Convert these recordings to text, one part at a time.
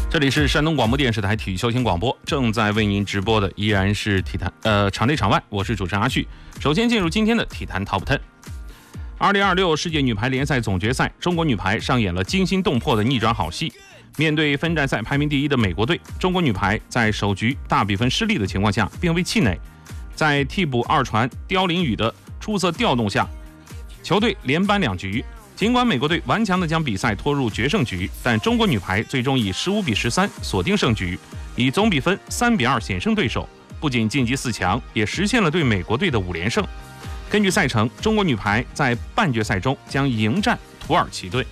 这里是山东广播电视台体育休闲广播，正在为您直播的依然是体坛场内场外，我是主持人阿旭。首先进入今天的体坛 Top 10。2026世界女排联赛总决赛，中国女排上演了惊心动魄的逆转好戏。面对分站赛排名第一的美国队，中国女排在首局大比分失利的情况下，并未气馁，在替补二传刁琳宇的出色调动下，球队连扳2局。尽管美国队顽强地将比赛拖入决胜局，但中国女排最终以15比13锁定胜局，以总比分3比2险胜对手，不仅晋级4强，也实现了对美国队的5连胜。根据赛程，中国女排在半决赛中将迎战土耳其队。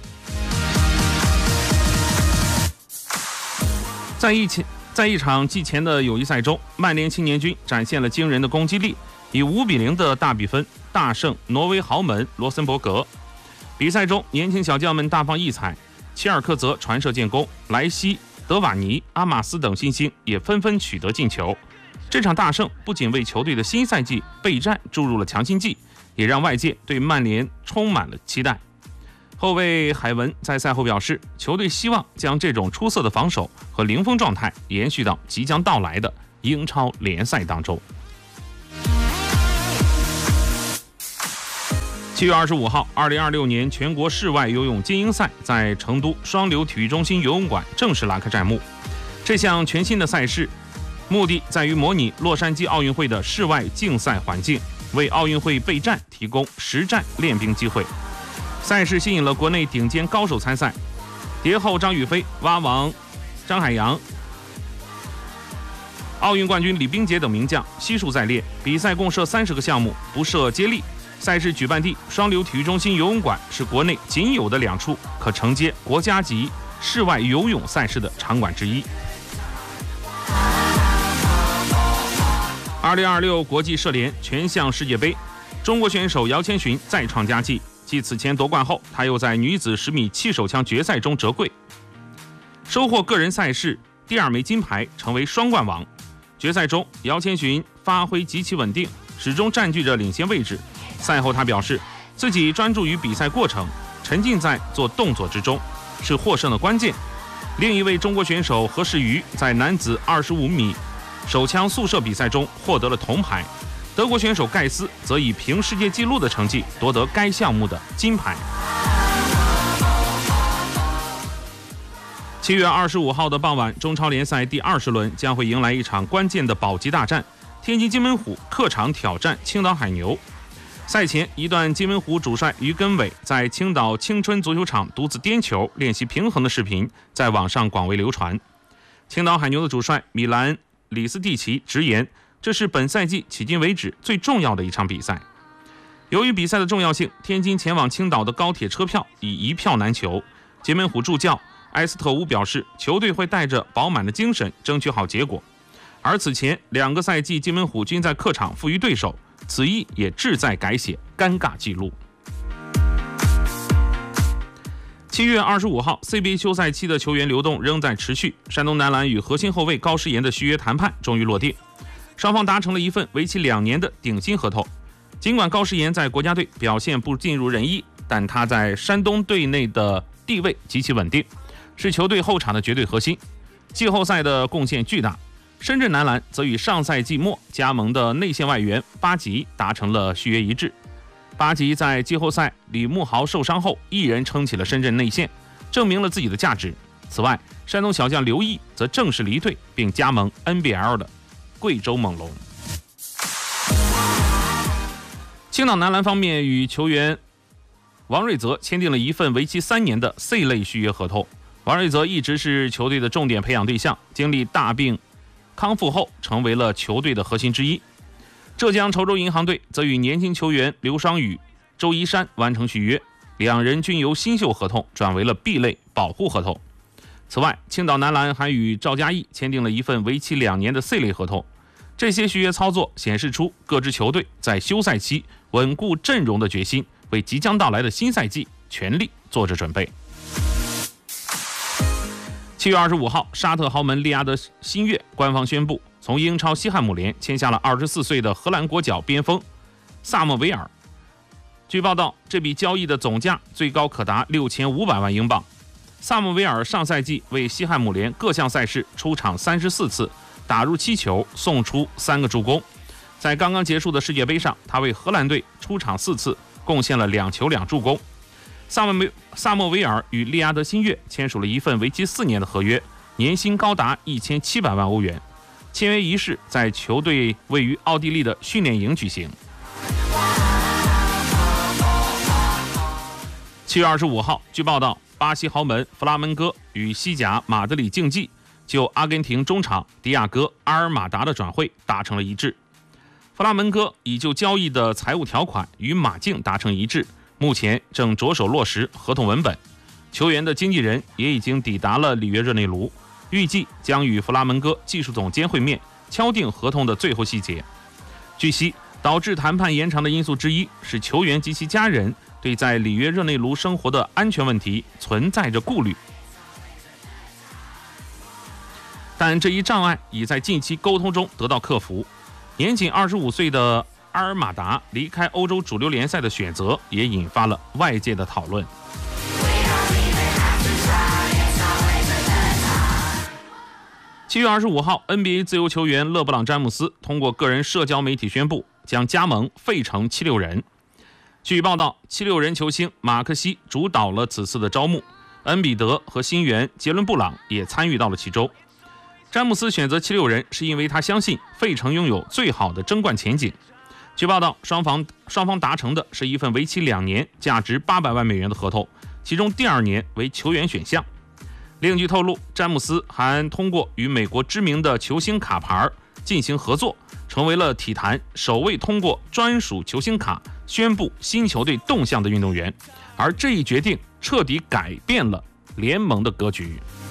在一场季前的友谊赛中，曼联青年军展现了惊人的攻击力，以5比0的大比分大胜挪威豪门罗森伯格。比赛中，年轻小将们大放异彩，齐尔克泽传射建功，莱西、德瓦尼、阿马斯等新星也纷纷取得进球。这场大胜不仅为球队的新赛季备战注入了强心剂，也让外界对曼联充满了期待。后卫海文在赛后表示，球队希望将这种出色的防守和零封状态延续到即将到来的英超联赛当中。7月25号，2026年全国室外游泳精英赛在成都双流体育中心游泳馆正式拉开战幕。这项全新的赛事目的在于模拟洛杉矶奥运会的室外竞赛环境，为奥运会备战提供实战练兵机会。赛事吸引了国内顶尖高手参赛，蝶后张雨霏、蛙王张海洋、奥运冠军李冰洁等名将悉数在列。比赛共设30个项目，不设接力。赛事举办地双流体育中心游泳馆是国内仅有的2处可承接国家级室外游泳赛事的场馆之一。2026国际射联全项世界杯，中国选手姚千寻再创佳绩。继此前夺冠后，他又在女子10米气手枪决赛中折桂，收获个人赛事第2枚金牌，成为双冠王。决赛中，姚千寻发挥极其稳定，始终占据着领先位置。赛后他表示，自己专注于比赛过程，沉浸在做动作之中，是获胜的关键。另一位中国选手何世瑜在男子25米手枪速射比赛中获得了铜牌，德国选手盖斯则以平世界纪录的成绩夺得该项目的金牌。7月25号的傍晚，中超联赛第20轮将会迎来一场关键的保级大战，天津津门虎客场挑战青岛海牛。赛前一段津门虎主帅于根伟在青岛青春足球场独自颠球练习平衡的视频在网上广为流传。青岛海牛的主帅米兰里斯蒂奇直言，这是本赛季迄今为止最重要的一场比赛。由于比赛的重要性，天津前往青岛的高铁车票已1票难求。津门虎助教埃斯特乌表示，球队会带着饱满的精神争取好结果。而此前2个赛季，津门虎均在客场负于对手，此役也志在改写尴尬记录。7月25号 ，CBA 休赛期的球员流动仍在持续。山东男篮与核心后卫高诗岩的续约谈判终于落定，双方达成了一份为期2年的顶薪合同。尽管高诗岩在国家队表现不尽如人意，但他在山东队内的地位极其稳定，是球队后场的绝对核心，季后赛的贡献巨大。深圳男篮则与上赛季末加盟的内线外援巴吉达成了续约一致。巴吉在季后赛李慕豪受伤后一人撑起了深圳内线，证明了自己的价值。此外，山东小将刘毅则正式离队并加盟 NBL 的贵州猛龙。青岛男篮方面与球员王瑞泽签订了一份为期3年的 C 类续约合同。王瑞泽一直是球队的重点培养对象，经历大病康复后成为了球队的核心之一。浙江稠州银行队则与年轻球员刘双宇、周一山完成续约，2人均由新秀合同转为了 B 类保护合同。此外，青岛男篮还与赵嘉译签订了一份为期2年的 C 类合同。这些续约操作显示出各支球队在休赛期稳固阵容的决心，为即将到来的新赛季全力做着准备。7月25号，沙特豪门利雅得新月官方宣布，从英超西汉姆联签下了24岁的荷兰国脚边锋萨默维尔。据报道，这笔交易的总价最高可达6500万英镑。 萨姆维尔上赛季为西汉姆联各项赛事出场34次，打入7球，送出3个助攻。在刚刚结束的世界杯上，他为荷兰队出场4次，贡献了2球2助攻。萨莫维尔与利亚德新月签署了一份为期4年的合约，年薪高达1700万欧元。签约仪式在球队位于奥地利的训练营举行。7月25号，据报道，巴西豪门弗拉门戈与西甲马德里竞技就阿根廷中场迪亚哥·阿尔马达的转会达成了一致。弗拉门戈已就交易的财务条款与马竞达成一致，目前正着手落实合同文本。球员的经纪人也已经抵达了里约热内卢，预计将与弗拉门戈技术总监会面，敲定合同的最后细节。据悉，导致谈判延长的因素之一是球员及其家人对在里约热内卢生活的安全问题存在着顾虑，但这一障碍已在近期沟通中得到克服。年仅25岁的阿尔马达离开欧洲主流联赛的选择也引发了外界的讨论。7月25号 NBA 自由球员勒布朗詹姆斯通过个人社交媒体宣布将加盟费城76人。据报道，76人球星马克西主导了此次的招募，恩比德和新援杰伦布朗也参与到了其中。詹姆斯选择76人是因为他相信费城拥有最好的争冠前景。据报道，双方达成的是一份为期2年、价值800万美元的合同，其中第2年为球员选项。另据透露，詹姆斯还通过与美国知名的球星卡牌进行合作，成为了体坛首位通过专属球星卡宣布新球队动向的运动员。而这一决定彻底改变了联盟的格局。